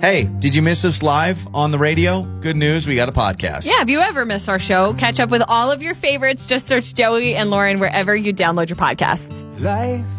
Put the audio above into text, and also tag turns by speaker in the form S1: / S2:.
S1: Hey, did you miss us live on the radio? Good news, we got a podcast.
S2: Yeah, if you ever miss our show, catch up with all of your favorites. Just search Joey and Lauren wherever you download your podcasts.
S3: Life